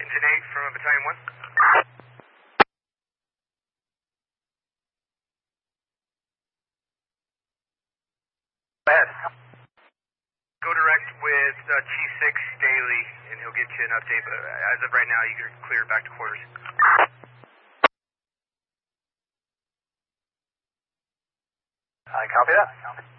Washington 8 from Battalion 1. Go ahead. Go direct with Chief 6 Daly, and he'll get you an update. But as of right now, you're cleared back to quarters. I copy that.